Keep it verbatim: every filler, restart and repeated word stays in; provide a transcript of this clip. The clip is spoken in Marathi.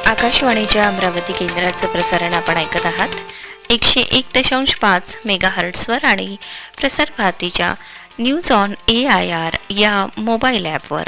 आकाशवाणीच्या अमरावती केंद्राचं प्रसारण आपण ऐकत आहात एकशे एक दशांश पाच मेगा हर्ट्सवर आणि प्रसार भारतीच्या news on A I R या मोबाईल ॲपवर.